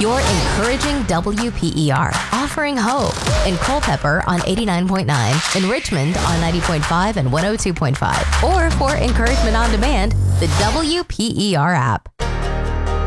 Your encouraging WPER, offering hope in Culpeper on 89.9, in Richmond on 90.5 and 102.5, or for encouragement on demand, the WPER app.